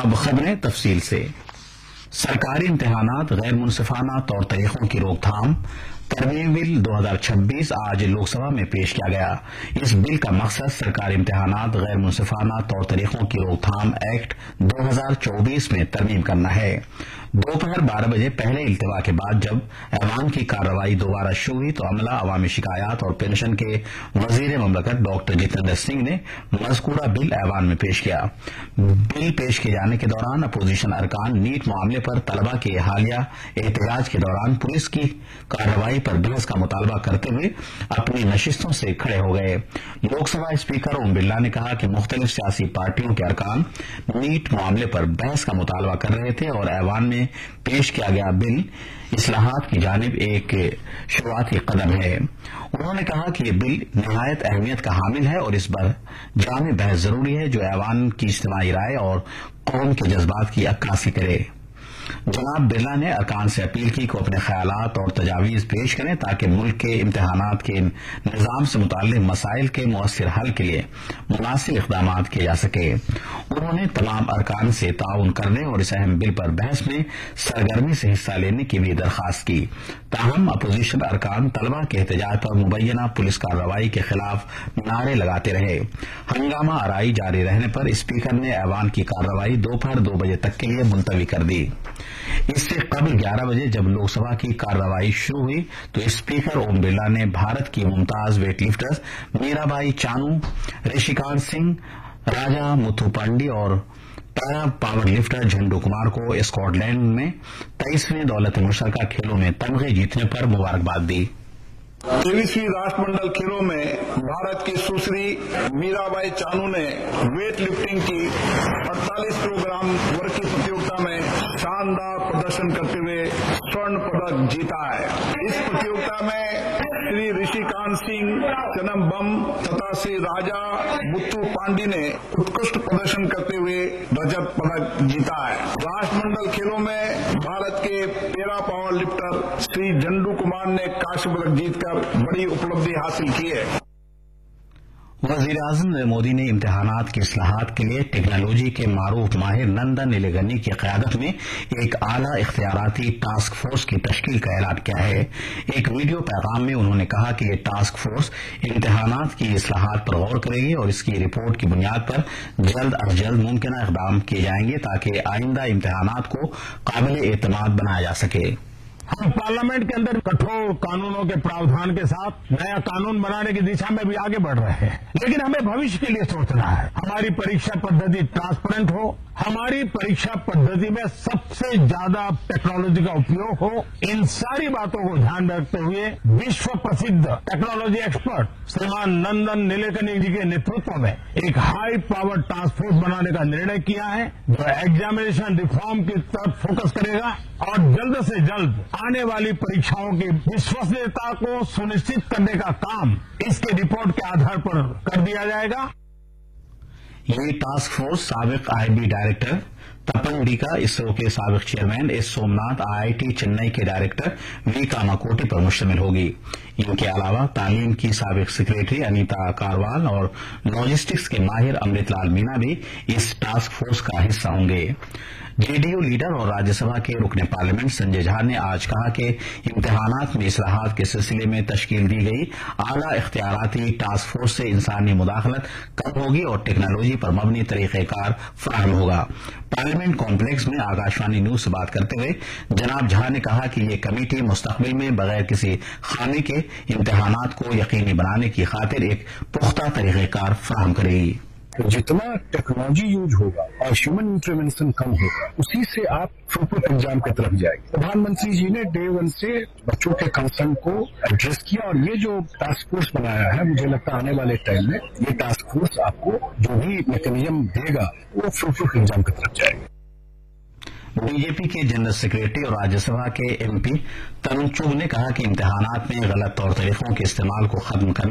اب خبریں تفصیل سے۔ سرکاری امتحانات غیر منصفانہ طور طریقوں کی روک تھام ترمیم بل 2026 آج لوک سبھا میں پیش کیا گیا۔ اس بل کا مقصد سرکاری امتحانات غیر منصفانہ طور طریقوں کی روک تھام ایکٹ 2024 میں ترمیم کرنا ہے۔ دوپہر 12 بجے پہلے التوا کے بعد جب ایوان کی کارروائی دوبارہ شروع ہوئی تو عملہ، عوامی شکایات اور پنشن کے وزیر مملکت ڈاکٹر جتیندر سنگھ نے مذکورہ بل ایوان میں پیش کیا۔ بل پیش کیے جانے کے دوران اپوزیشن ارکان نیٹ معاملے پر طلبہ کے حالیہ احتجاج کے دوران پولیس کی کارروائی پر بحث کا مطالبہ کرتے ہوئے اپنی نشستوں سے کھڑے ہو گئے۔ لوک سبھا اسپیکر اوم برلا نے کہا کہ مختلف سیاسی پارٹیوں کے ارکان نیٹ معاملے پر بحث کا مطالبہ کر رہے تھے اور ایوان میں پیش کیا گیا بل اصلاحات کی جانب ایک شروعاتی قدم ہے۔ انہوں نے کہا کہ یہ بل نہایت اہمیت کا حامل ہے اور اس پر جامع بحث ضروری ہے جو ایوان کی اجتماعی رائے اور قوم کے جذبات کی عکاسی کرے۔ جناب برلا نے ارکان سے اپیل کی کہ وہ اپنے خیالات اور تجاویز پیش کریں تاکہ ملک کے امتحانات کے نظام سے متعلق مسائل کے مؤثر حل کے لیے مناسب اقدامات کیے جا سکے۔ انہوں نے تمام ارکان سے تعاون کرنے اور اس اہم بل پر بحث میں سرگرمی سے حصہ لینے کی بھی درخواست کی۔ تاہم اپوزیشن ارکان طلبہ کے احتجاج پر مبینہ پولیس کارروائی کے خلاف نعرے لگاتے رہے۔ ہنگامہ آرائی جاری رہنے پر اسپیکر نے ایوان کی کارروائی دوپہر 2 بجے تک کے لیے ملتوی کر دی۔ اس سے قبل 11 بجے جب لوک سبھا کی کارروائی شروع ہوئی تو اسپیکر اوم برلا نے بھارت کی ممتاز ویٹ لفٹرز میرا بائی چانو، رشی کانت سنگھ، راجا متھو پانڈی اور پیرا پاور لفٹر جھنڈو کمار کو اسکاٹ لینڈ میں 23ویں دولت مشترکہ کھیلوں میں تمغے جیتنے پر مبارکباد دی۔ 23ویں راشٹر منڈل کھیلوں میں بھارت کی سسری میرا بائی چانو نے ویٹ لفٹنگ کی 48 کلو گرام ورگ کی پرتیوگتا میں شاندار پردرشن کرتے ہوئے سورن پدک جیتا ہے۔ اس پرتیوگتا میں شری رشی کانت سنگھ چنم بم تथा श्री राजा मुत्थु पांडी ने उत्कृष्ट प्रदर्शन करते हुए रजत पदक जीता है। राष्ट्रमंडल खेलों में भारत के पैरा पावर लिफ्टर श्री झंडू कुमार ने कांस्य पदक जीतकर बड़ी उपलब्धि हासिल की है। वजीर आजम नरेंद्र मोदी ने इम्तिहानात की इस्लाहात के लिए टेक्नोलॉजी के मारूफ माहिर नंदन नीलेकनी की क़यादत में एक आला इख्तियाराती टास्क फोर्स की तश्कील का ऐलान किया है। एक वीडियो पैगाम में उन्होंने कहा कि ये टास्क फोर्स इम्तिहानात की इस्लाहात पर गौर करेगी और इसकी रिपोर्ट की बुनियाद पर जल्द अज जल्द मुमकिन इक़दाम किए जाएंगे ताकि आइंदा इम्तिहानात को काबिल एतमाद बनाया जा सके। हम पार्लियामेंट के अंदर कठोर कानूनों के प्रावधान के साथ नया कानून बनाने की दिशा में भी आगे बढ़ रहे हैं, लेकिन हमें भविष्य के लिए सोचना है। हमारी परीक्षा पद्धति ट्रांसपेरेंट हो, हमारी परीक्षा पद्धति में सबसे ज्यादा टेक्नोलॉजी का उपयोग हो। इन सारी बातों को ध्यान में रखते हुए विश्व प्रसिद्ध टेक्नोलॉजी एक्सपर्ट श्रीमान नंदन नीलेकनी जी के नेतृत्व में एक हाई पावर टास्क फोर्स बनाने का निर्णय किया है जो एग्जामिनेशन रिफॉर्म की तरफ फोकस करेगा और जल्द से जल्द आने वाली परीक्षाओं की विश्वसनीयता को सुनिश्चित करने का काम इसकी रिपोर्ट के आधार पर कर दिया जाएगा। ये टास्क फोर्स साबिक IIB डायरेक्टर तपन डीका, इसरो के साबिक chairman S Somnath, IIT Chennai के डायरेक्टर वी कामाकोटी पर मुश्तमिल होगी। इनके अलावा तालीम की साबिक सेक्रेटरी अनीता कारवाल और लॉजिस्टिक्स के माहिर अमृतलाल मीना भी इस टास्क फोर्स का हिस्सा होंगे। जेडीयू लीडर और राज्यसभा के रुकने पार्लियामेंट संजय झा ने आज कहा कि इम्तिहानात में इस्लाहात के सिलसिले में तश्कील दी गई आला इख्तियाराती टास्क फोर्स से इंसानी मुदाखलत कम होगी और टेक्नोलॉजी पर मबनी तरीक़ेकार फराहम होगा। पार्लियामेंट कॉम्प्लेक्स में आकाशवाणी न्यूज से बात करते हुए जनाब झा ने कहा कि ये कमेटी मुस्तकबिल में बगैर किसी खामी के इम्तिहानात को यकीनी बनाने की खातिर एक पुख्ता तरीक़ेकार फराहम करेगी। जितना टेक्नोलॉजी यूज होगा और ह्यूमन इंटरवेंशन कम होगा उसी से आप थ्रूपुट एग्जाम की तरफ जाएंगे। प्रधानमंत्री जी ने डे 1 से बच्चों के कंसर्न को एड्रेस किया और ये जो टास्क फोर्स बनाया है मुझे लगता है आने वाले टाइम में ये टास्क फोर्स आपको जो भी मैकेनिज्म देगा वो थ्रूपुट एग्जाम की तरफ जाएगा। बीजेपी के जनरल सेक्रेटरी और राज्यसभा के MP तरुण चुग ने कहा कि इम्तिहानात में गलत तौर तरीकों के इस्तेमाल को खत्म करने